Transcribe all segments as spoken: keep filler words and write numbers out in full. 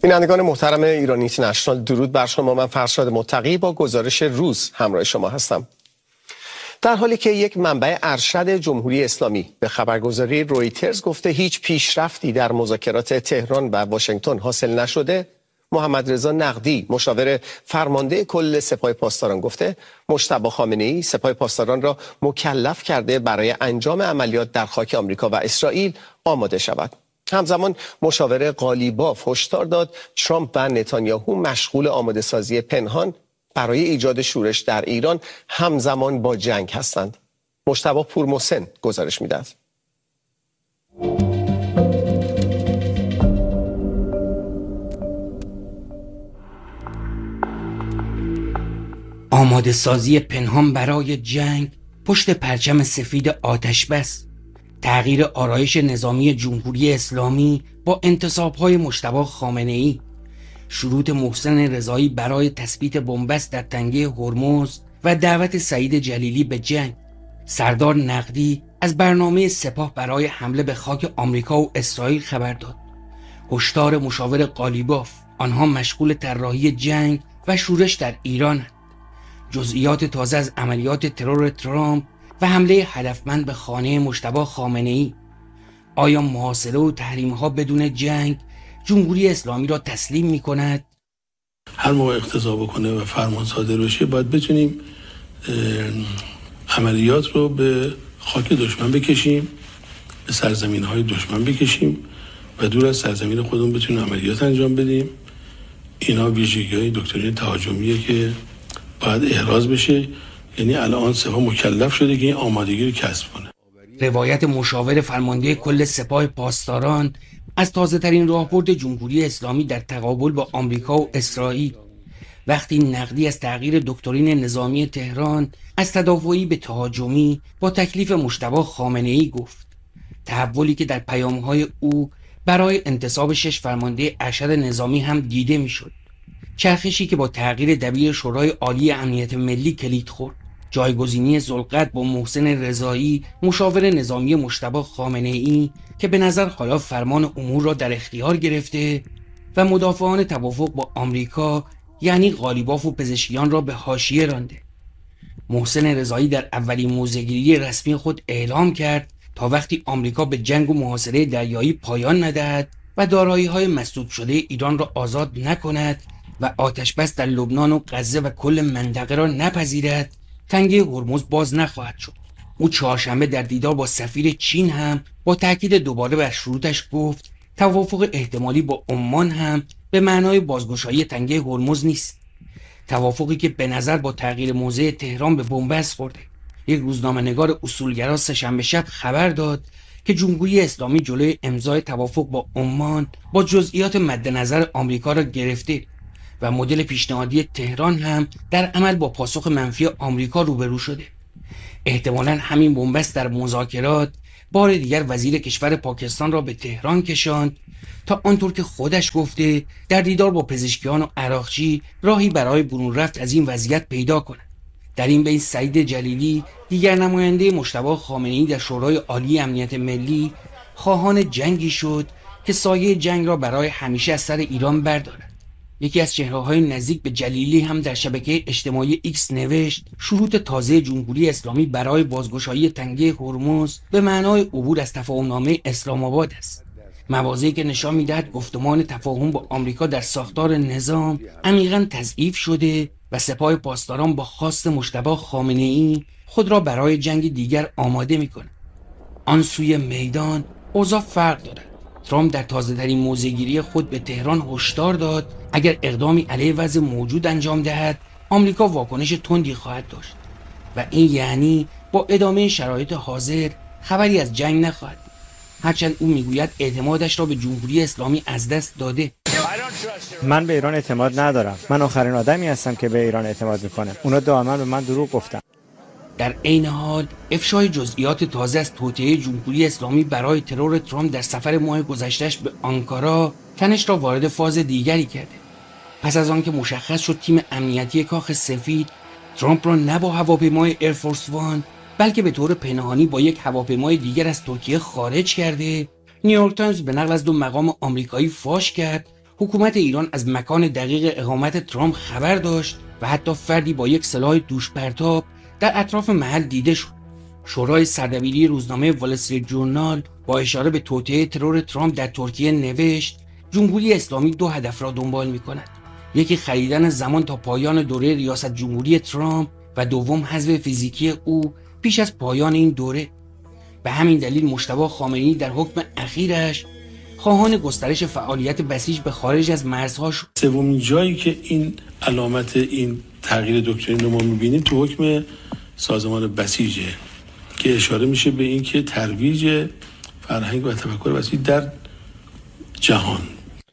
بینندگان محترم ایران اینترنشنال، درود بر شما. من فرشاد متقی با گزارش روز همراه شما هستم. در حالی که یک منبع ارشد جمهوری اسلامی به خبرگزاری رویترز گفته هیچ پیشرفتی در مذاکرات تهران و واشنگتن حاصل نشده، محمد رضا نقدی مشاور فرمانده کل سپاه پاسداران گفته مجتبی خامنه‌ای سپاه پاسداران را مکلف کرده برای انجام عملیات در خاک آمریکا و اسرائیل آماده شود. همزمان مشاور قالیباف هشدار داد ترامپ و نتانیاهو مشغول آماده سازی پنهان برای ایجاد شورش در ایران همزمان با جنگ هستند. مجتبی پورمحسن گزارش می‌دهد. آماده سازی پنهان برای جنگ پشت پرچم سفید آتش بس، تغییر آرایش نظامی جمهوری اسلامی با انتصاب‌های مجتبی خامنه‌ای، شروط محسن رضایی برای تثبیت بنبست در تنگه هرمز و دعوت سعید جلیلی به جنگ. سردار نقدی از برنامه سپاه برای حمله به خاک آمریکا و اسرائیل خبر داد. هشدار مشاور قالیباف، آنها مشغول طراحی جنگ و شورش در ایران. جزئیات تازه از عملیات ترور ترامپ و حمله هدفمند به خانه مجتبی خامنه‌ای. آیا محاصره و تحریم‌ها بدون جنگ جمهوری اسلامی را تسلیم می‌کند؟ هر موقع اقتضا بکنه و فرمان صادر بشه باید بتونیم عملیات رو به خاک دشمن بکشیم، به سرزمین‌های دشمن بکشیم و دور از سرزمین خودمون بتونیم عملیات انجام بدیم. اینا ویژگی‌های دکترین تهاجمیه که باید احراز بشه. یعنی الان سپاه مکلف شده که این آمادگی رو کسب کنه. روایت مشاور فرمانده کل سپاه پاسداران از تازه ترین راهبرد جمهوری اسلامی در تقابل با آمریکا و اسرائیل، وقتی نقدی از تغییر دکترین نظامی تهران از تدافعی به تهاجمی با تکلیف مجتبی خامنه‌ای گفت، تحولی که در پیام‌های او برای انتصاب شش فرمانده ارشد نظامی هم دیده می‌شد. چرخشی که با تغییر دبیر شورای عالی امنیت ملی کلید خورد. جایگزینی ذوالقرد با محسن رضایی مشاور نظامی مجتبی خامنه‌ای که به نظر حالا فرمان امور را در اختیار گرفته و مدافعان توافق با آمریکا یعنی قالیباف و پزشکیان را به حاشیه رانده. محسن رضایی در اولین موضع‌گیری رسمی خود اعلام کرد تا وقتی آمریکا به جنگ و محاصره دریایی پایان ندهد و دارایی‌های مسدود شده ایران را آزاد نکند و آتش بس در لبنان و غزه و کل منطقه را نپذیرد، تنگه هرمز باز نخواهد شد. او چهارشنبه در دیدار با سفیر چین هم با تاکید دوباره بر شروطش گفت توافق احتمالی با عمان هم به معنای بازگشایی تنگه هرمز نیست. توافقی که به نظر با تغییر موضع تهران به بنبست خورده. یک روزنامه‌نگار اصولگرا سه‌شنبه شب خبر داد که جمهوری اسلامی جلوی امضای توافق با عمان با جزئیات مد نظر آمریکا را گرفته و مدل پیشنهادی تهران هم در عمل با پاسخ منفی آمریکا روبرو شده. احتمالاً همین بنبست در مذاکرات بار دیگر وزیر کشور پاکستان را به تهران کشاند تا آنطور که خودش گفته در دیدار با پزشکیان و عراقچی راهی برای برون رفت از این وضعیت پیدا کند. در این بین سعید جلیلی، دیگر نماینده مجتبی خامنه‌ای در شورای عالی امنیت ملی، خواهان جنگی شد که سایه جنگ را برای همیشه از سر ایران بردارد. یکی از چهره‌های نزدیک به جلیلی هم در شبکه اجتماعی ایکس نوشت شروط تازه جمهوری اسلامی برای بازگشایی تنگه هرمز به معنای عبور از تفاهمنامه اسلام آباد است. مواضعی که نشان می‌دهد گفتمان تفاهم با آمریکا در ساختار نظام عمیقاً تضعیف شده و سپاه پاسداران با خواست مجتبی خامنه‌ای خود را برای جنگ دیگر آماده می‌کند. آن سوی میدان اوضاع فرق دارد. ترامپ در تازه‌ترین موضع‌گیری خود به تهران هشدار داد اگر اقدامی علیه وضع موجود انجام دهد آمریکا واکنش تندی خواهد داشت و این یعنی با ادامه شرایط حاضر خبری از جنگ نخواهد بود. هرچند او میگوید اعتمادش را به جمهوری اسلامی از دست داده. من به ایران اعتماد ندارم. من آخرین آدمی هستم که به ایران اعتماد میکنه. اونا دائما به من دروغ گفتن. در عین حال افشای جزئیات تازه از توطئه جمهوری اسلامی برای ترور ترامپ در سفر ماه گذشته‌اش به آنکارا تنش را وارد فاز دیگری کرده. پس از آنکه مشخص شد تیم امنیتی کاخ سفید ترامپ را نه با هواپیمای ایرفورس وان بلکه به طور پنهانی با یک هواپیمای دیگر از ترکیه خارج کرده، نیویورک تایمز به نقل از دو مقام آمریکایی فاش کرد حکومت ایران از مکان دقیق اقامت ترامپ خبر داشت و حتی فردی با یک سلاح دوش پرتاب در اطراف محل دیده شد. شورای سردبیری روزنامه وال استریت جورنال با اشاره به توطئه ترور ترامپ در ترکیه نوشت جمهوری اسلامی دو هدف را دنبال می‌کند. یکی خریدن زمان تا پایان دوره ریاست جمهوری ترامپ و دوم حذف فیزیکی او پیش از پایان این دوره. به همین دلیل مجتبی خامنه‌ای در حکم اخیرش خواهان گسترش فعالیت بسیج به خارج از مرزها شد. سومین جایی که این علامت این تغییر دکترین رو ما می‌بینیم تو حکم سازمان بسیجه که اشاره میشه به این که ترویج فرهنگ و تفکر بسیج در جهان.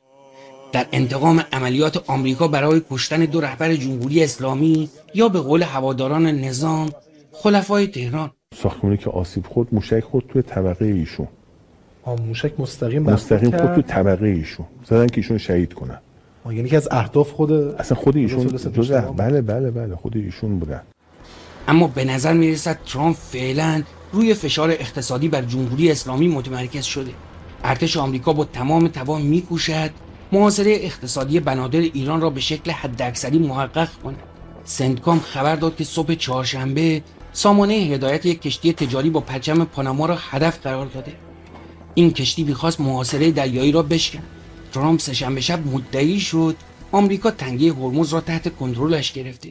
در انتقام عملیات آمریکا برای کشتن دو رهبر جمهوری اسلامی یا به قول هواداران نظام خلفای تهران، ساختمانی که آسیب خورد موشک خورد توی طبقه ایشون. موشک مستقیم مستقیم خورد توی طبقه ایشون. زدن که ایشون شهید کنن. یعنی که از اهداف خود اصلا خود ایشون جزء بله بله بله خود ایشون بودن. اما به نظر میرسد ترامپ فعلا روی فشار اقتصادی بر جمهوری اسلامی متمرکز شده. ارتش آمریکا با تمام توان میکوشد محاصره اقتصادی بنادر ایران را به شکل حداکثری محقق کند. سندکام خبر داد که صبح چهارشنبه سامانه هدایت یک کشتی تجاری با پرچم پاناما را هدف قرار داده. این کشتی می‌خواست محاصره دریایی را بشکند. ترامپ سه‌شنبه شب مدعی شد آمریکا تنگه هرمز را تحت کنترلش گرفته.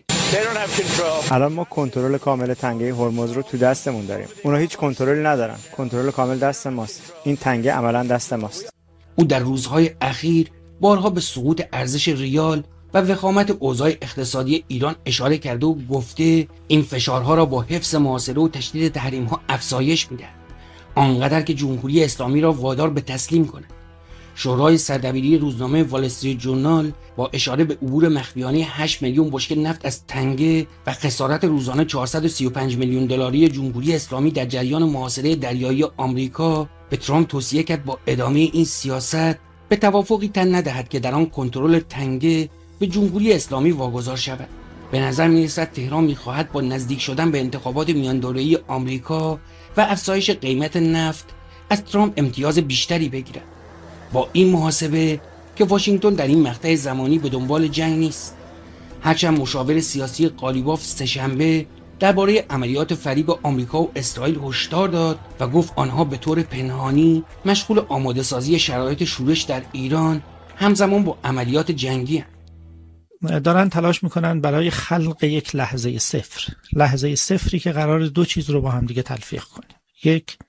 الان ما کنترل کامل تنگه هرمز رو تو دستمون داریم. اونا هیچ کنترلی ندارن. کنترل کامل دست ماست. این تنگه عملاً دست ماست. او در روزهای اخیر بارها به سقوط ارزش ریال و وخامت اوضاع اقتصادی ایران اشاره کرده و گفته این فشارها را با حفظ محاصره و تشدید تحریم‌ها افزایش می‌دهد، آنقدر که جمهوری اسلامی را وادار به تسلیم کند. شورای سردبیری روزنامه وال استریت جورنال با اشاره به عبور مخفیانه هشت میلیون بشکه نفت از تنگه و خسارت روزانه چهارصد و سی و پنج میلیون دلاری جمهوری اسلامی در جریان محاصره دریایی آمریکا به ترامپ توصیه کرد با ادامه این سیاست به توافقی تن ندهد که در آن کنترل تنگه به جمهوری اسلامی واگذار شود. به نظر می‌رسد تهران می‌خواهد با نزدیک شدن به انتخابات میان دوره‌ای آمریکا و افزایش قیمت نفت از ترامپ امتیاز بیشتری بگیرد. با این محاسبه که واشنگتن در این مقطع زمانی به دنبال جنگ نیست، هرچند مشاور سیاسی قالیباف سه‌شنبه درباره عملیات فریب آمریکا و اسرائیل هشدار داد و گفت آنها به طور پنهانی مشغول آماده سازی شرایط شورش در ایران همزمان با عملیات جنگی هستند. دارن تلاش میکنن برای خلق یک لحظه صفر، لحظه صفری که قرار دو چیز رو با هم دیگه تلفیق کنه. یک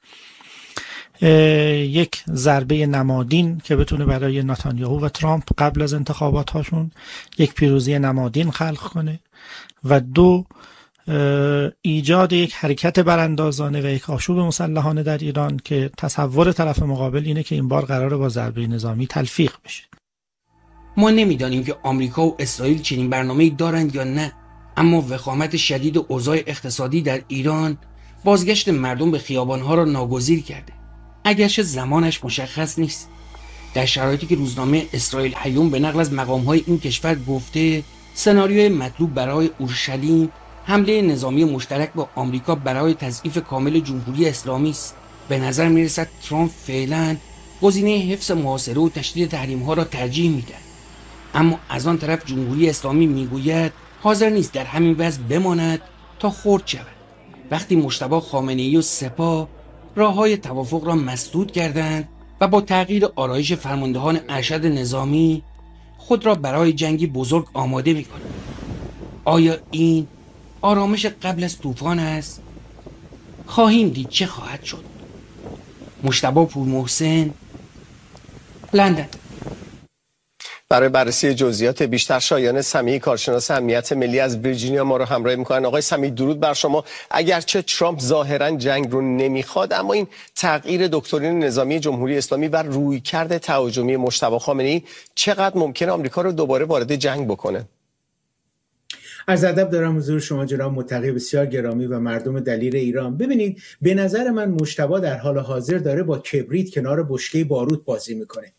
یک ضربه نمادین که بتونه برای نتانیاهو و ترامپ قبل از انتخابات هاشون یک پیروزی نمادین خلق کنه و دو ایجاد یک حرکت براندازانه و یک آشوب مسلحانه در ایران که تصور طرف مقابل اینه که این بار قراره با ضربه نظامی تلفیق بشه. ما نمیدانیم که آمریکا و اسرائیل چنین برنامه‌ای دارند یا نه، اما وخامت شدید و اوضاع اقتصادی در ایران بازگشت مردم به خیابانها را ناگزیر کرده، اگرچه زمانش مشخص نیست. در شرایطی که روزنامه اسرائیل هیوم به نقل از مقام‌های این کشور گفته سناریوی مطلوب برای اورشلیم حمله نظامی مشترک با آمریکا برای تضعیف کامل جمهوری اسلامی است. به نظر می‌رسد ترامپ فعلاً گزینه حفظ محاصره و تشدید تحریم‌ها را ترجیح می‌دهد، اما از آن طرف جمهوری اسلامی میگوید حاضر نیست در همین وضع بماند تا خرد شود. وقتی مجتبی خامنه‌ای و سپاه راه‌های توافق را مسدود کردند و با تغییر آرایش فرماندهان ارشد نظامی خود را برای جنگی بزرگ آماده می‌کنند. آیا این آرامش قبل از طوفان است؟ خواهیم دید چه خواهد شد. مجتبی پورمحسن، لندن. برای بررسی جزئیات بیشتر شایان سمیعی کارشناس امنیت ملی از ویرجینیا ما رو همراهی می‌کنن. آقای سمیعی درود بر شما. اگرچه ترامپ ظاهراً جنگ رو نمیخواد، اما این تغییر دکترین نظامی جمهوری اسلامی و رویکرد تهاجمی مجتبی خامنه‌ای چقدر ممکنه آمریکا رو دوباره وارد جنگ بکنه؟ عرض ادب دارم حضور شما جناب متقی بسیار گرامی و مردم دلیر ایران. ببینید، به نظر من مجتبی در حال حاضر داره با کبریت کنار بشکه باروت بازی میکنه.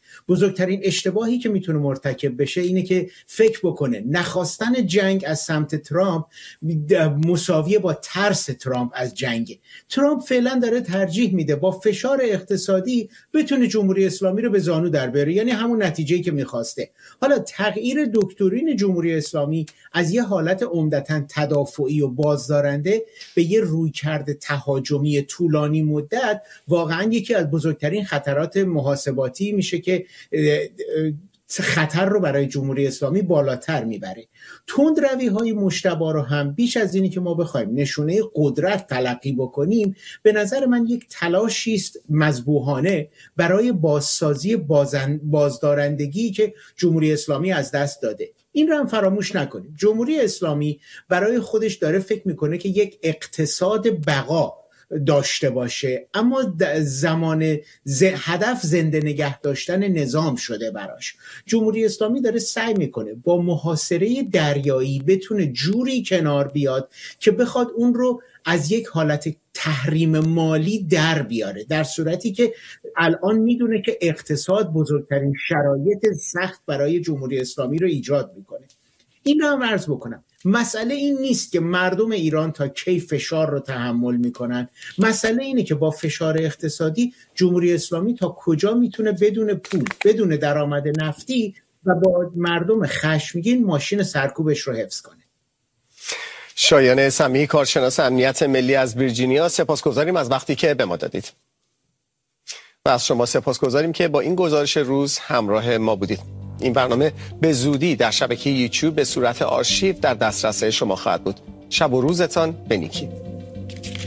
بزرگترین اشتباهی که میتونه مرتکب بشه اینه که فکر بکنه نخواستن جنگ از سمت ترامپ مساویه با ترس ترامپ از جنگ. ترامپ فعلا داره ترجیح میده با فشار اقتصادی بتونه جمهوری اسلامی رو به زانو در بیاره، یعنی همون نتیجه‌ای که میخواسته. حالا تغییر دکترین جمهوری اسلامی از یه حالت عمدتاً تدافعی و بازدارنده به یه رویکرد تهاجمی طولانی مدت واقعاً یکی از بزرگترین خطرات محاسباتی میشه که خطر رو برای جمهوری اسلامی بالاتر میبره. تندروی های مجتبی رو هم بیش از اینی که ما بخوایم نشونه قدرت تلقی بکنیم، به نظر من یک تلاشی است مذبوحانه برای بازسازی بازن... بازدارندگی که جمهوری اسلامی از دست داده. این رو هم فراموش نکنیم. جمهوری اسلامی برای خودش داره فکر میکنه که یک اقتصاد بقا داشته باشه، اما زمان ز... هدف زنده نگه داشتن نظام شده براش. جمهوری اسلامی داره سعی میکنه با محاصره دریایی بتونه جوری کنار بیاد که بخواد اون رو از یک حالت تحریم مالی در بیاره، در صورتی که الان میدونه که اقتصاد بزرگترین شرایط سخت برای جمهوری اسلامی رو ایجاد میکنه. این رو هم عرض بکنم، مسئله این نیست که مردم ایران تا کی فشار رو تحمل میکنن، مسئله اینه که با فشار اقتصادی جمهوری اسلامی تا کجا میتونه بدون پول، بدون درآمد نفتی و با مردم خشمگین ماشین سرکوبش رو حفظ کنه. شایان سمیعی، کارشناس امنیت ملی از ویرجینیا، سپاسگزاریم از وقتی که به ما دادید. و از شما سپاسگزاریم که با این گزارش روز همراه ما بودید. این برنامه به زودی در شبکه یوتیوب به صورت آرشیو در دسترس شما خواهد بود. شب و روزتان بنیکی.